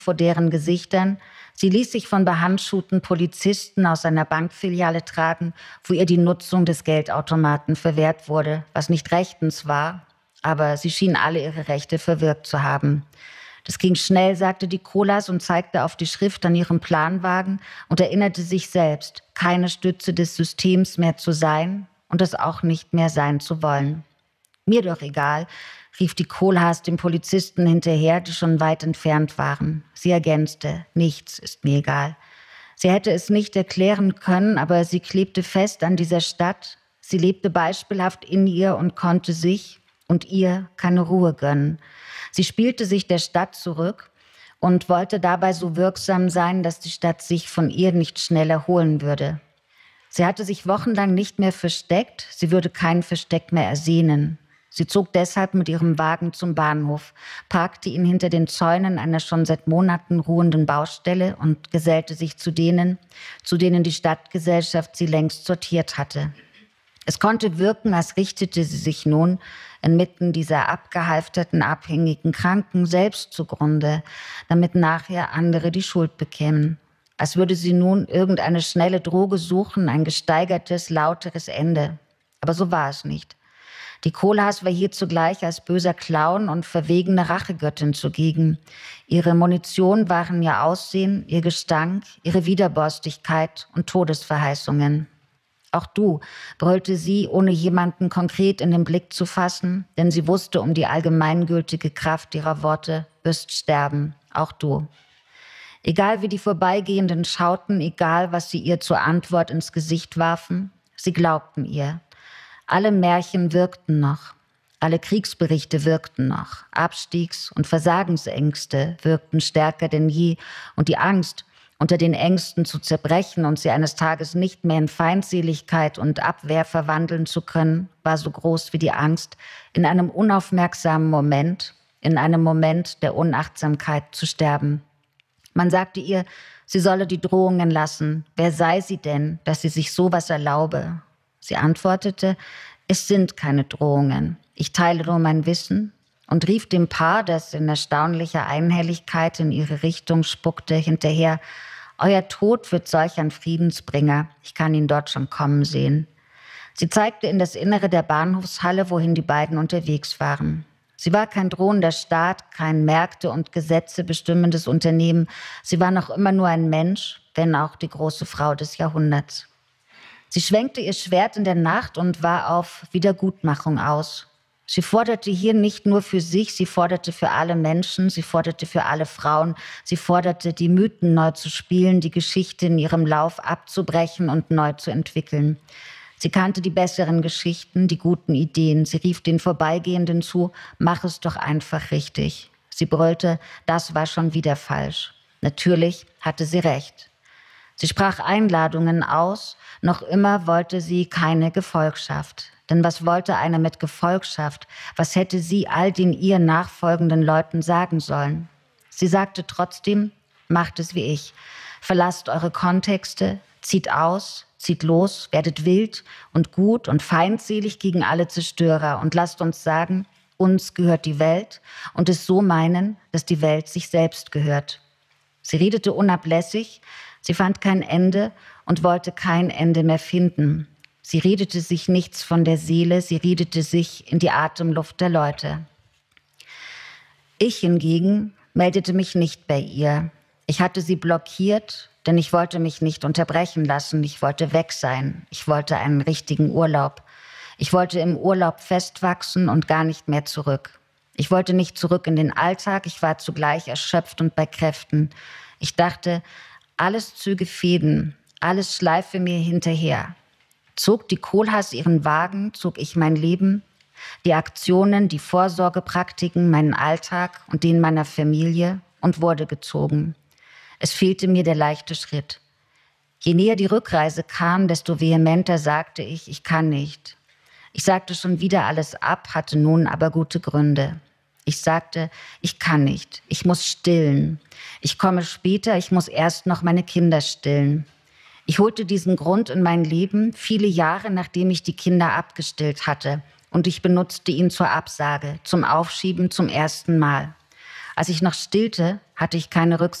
vor deren Gesichtern. Sie ließ sich von behandschuhten Polizisten aus einer Bankfiliale tragen, wo ihr die Nutzung des Geldautomaten verwehrt wurde, was nicht rechtens war, aber sie schienen alle ihre Rechte verwirkt zu haben. Das ging schnell, sagte die Kohlhaas und zeigte auf die Schrift an ihrem Planwagen und erinnerte sich selbst, keine Stütze des Systems mehr zu sein und es auch nicht mehr sein zu wollen. Mir doch egal, rief die Kohlhaas dem Polizisten hinterher, die schon weit entfernt waren. Sie ergänzte, nichts ist mir egal. Sie hätte es nicht erklären können, aber sie klebte fest an dieser Stadt. Sie lebte beispielhaft in ihr und konnte sich und ihr keine Ruhe gönnen. Sie spielte sich der Stadt zurück und wollte dabei so wirksam sein, dass die Stadt sich von ihr nicht schnell erholen würde. Sie hatte sich wochenlang nicht mehr versteckt, sie würde kein Versteck mehr ersehnen. Sie zog deshalb mit ihrem Wagen zum Bahnhof, parkte ihn hinter den Zäunen einer schon seit Monaten ruhenden Baustelle und gesellte sich zu denen die Stadtgesellschaft sie längst sortiert hatte. Es konnte wirken, als richtete sie sich nun inmitten dieser abgehalfterten, abhängigen Kranken selbst zugrunde, damit nachher andere die Schuld bekämen. Als würde sie nun irgendeine schnelle Droge suchen, ein gesteigertes, lauteres Ende. Aber so war es nicht. Die Kohlhaas war hier zugleich als böser Clown und verwegene Rachegöttin zugegen. Ihre Munition waren ihr Aussehen, ihr Gestank, ihre Widerborstigkeit und Todesverheißungen. Auch du, brüllte sie, ohne jemanden konkret in den Blick zu fassen, denn sie wusste um die allgemeingültige Kraft ihrer Worte, wirst sterben, auch du. Egal wie die Vorbeigehenden schauten, egal was sie ihr zur Antwort ins Gesicht warfen, sie glaubten ihr. Alle Märchen wirkten noch, alle Kriegsberichte wirkten noch, Abstiegs- und Versagensängste wirkten stärker denn je und die Angst, unter den Ängsten zu zerbrechen und sie eines Tages nicht mehr in Feindseligkeit und Abwehr verwandeln zu können, war so groß wie die Angst, in einem unaufmerksamen Moment, in einem Moment der Unachtsamkeit zu sterben. Man sagte ihr, sie solle die Drohungen lassen. Wer sei sie denn, dass sie sich sowas erlaube? Sie antwortete, es sind keine Drohungen. Ich teile nur mein Wissen und rief dem Paar, das in erstaunlicher Einhelligkeit in ihre Richtung spuckte, hinterher, euer Tod wird solch ein Friedensbringer. Ich kann ihn dort schon kommen sehen. Sie zeigte in das Innere der Bahnhofshalle, wohin die beiden unterwegs waren. Sie war kein drohender Staat, kein Märkte und Gesetze bestimmendes Unternehmen. Sie war noch immer nur ein Mensch, wenn auch die große Frau des Jahrhunderts. Sie schwenkte ihr Schwert in der Nacht und war auf Wiedergutmachung aus. Sie forderte hier nicht nur für sich, sie forderte für alle Menschen, sie forderte für alle Frauen, sie forderte, die Mythen neu zu spielen, die Geschichte in ihrem Lauf abzubrechen und neu zu entwickeln. Sie kannte die besseren Geschichten, die guten Ideen. Sie rief den Vorbeigehenden zu, mach es doch einfach richtig. Sie brüllte, das war schon wieder falsch. Natürlich hatte sie recht. Sie sprach Einladungen aus, noch immer wollte sie keine Gefolgschaft. Denn was wollte eine mit Gefolgschaft? Was hätte sie all den ihr nachfolgenden Leuten sagen sollen? Sie sagte trotzdem, macht es wie ich. Verlasst eure Kontexte, zieht aus, zieht los, werdet wild und gut und feindselig gegen alle Zerstörer und lasst uns sagen, uns gehört die Welt und es so meinen, dass die Welt sich selbst gehört. Sie redete unablässig, sie fand kein Ende und wollte kein Ende mehr finden. Sie redete sich nichts von der Seele, sie redete sich in die Atemluft der Leute. Ich hingegen meldete mich nicht bei ihr. Ich hatte sie blockiert, denn ich wollte mich nicht unterbrechen lassen. Ich wollte weg sein. Ich wollte einen richtigen Urlaub. Ich wollte im Urlaub festwachsen und gar nicht mehr zurück. Ich wollte nicht zurück in den Alltag. Ich war zugleich erschöpft und bei Kräften. Ich dachte, alles züge Fäden, alles schleife mir hinterher. Zog die Kohlhaas ihren Wagen, zog ich mein Leben, die Aktionen, die Vorsorgepraktiken, meinen Alltag und den meiner Familie und wurde gezogen. Es fehlte mir der leichte Schritt. Je näher die Rückreise kam, desto vehementer sagte ich kann nicht. Ich sagte schon wieder alles ab, hatte nun aber gute Gründe. Ich sagte, ich kann nicht, ich muss stillen. Ich komme später, ich muss erst noch meine Kinder stillen. Ich holte diesen Grund in mein Leben viele Jahre, nachdem ich die Kinder abgestillt hatte. Und ich benutzte ihn zur Absage, zum Aufschieben zum ersten Mal. Als ich noch stillte, hatte ich keine Rücksicht